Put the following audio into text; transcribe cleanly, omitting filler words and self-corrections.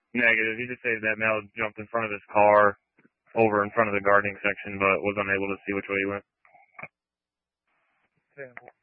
Negative. He just said that male jumped in front of his car over in front of the guarding section, but was unable to see which way he went. Yeah.